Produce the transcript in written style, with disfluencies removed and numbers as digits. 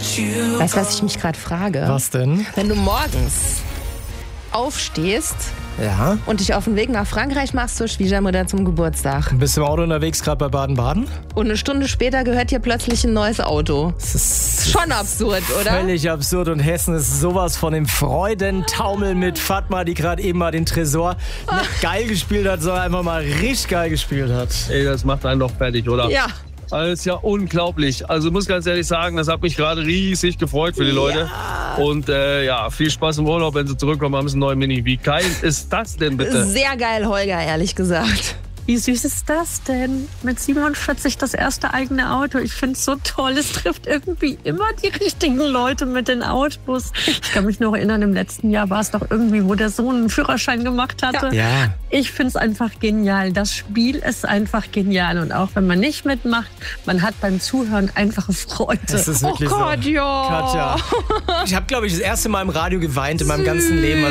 Weißt du, was ich mich gerade frage? Was denn? Wenn du morgens aufstehst Ja. und dich auf den Weg nach Frankreich machst zur Schwiegermutter zum Geburtstag Bist du im Auto unterwegs, gerade bei Baden-Baden? und eine Stunde später gehört dir plötzlich ein neues Auto. Das ist Schon absurd, oder? völlig absurd. Und Hessen ist sowas von dem Freudentaumel mit Fatma, die gerade eben mal den Tresor nicht geil gespielt hat, sondern einfach mal richtig geil gespielt hat. Ey, das macht einen doch fertig, oder? Ja. Also, das ist ja unglaublich. Also muss ganz ehrlich sagen, das hat mich gerade riesig gefreut für die Leute. Und viel Spaß im Urlaub, wenn sie zurückkommen, haben sie einen neuen Mini. Wie geil ist das denn bitte? Sehr geil, Holger, ehrlich gesagt. Wie süß ist das denn? Mit 47 das erste eigene Auto. Ich finde es so toll. Es trifft irgendwie immer die richtigen Leute mit den Autos. Ich kann mich noch erinnern, im letzten Jahr war es doch irgendwie, wo der Sohn einen Führerschein gemacht hatte. Ja. Ich finde es einfach genial. Das Spiel ist einfach genial. Und auch wenn man nicht mitmacht, man hat beim Zuhören einfache Freude. Das ist wirklich Gott, so. ja. Katja. Ich habe, glaube ich, das erste Mal im Radio geweint in meinem ganzen Leben.